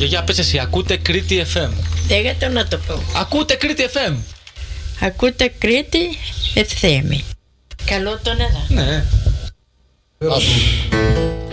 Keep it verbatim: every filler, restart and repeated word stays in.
Γιαγιά, πες εσύ, ακούτε Κρήτη εφ εμ. Λέγατε να το πω. Ακούτε Κρήτη εφ εμ. Ακούτε Κρήτη Ευθέμη. Καλό τον έδα. Ναι.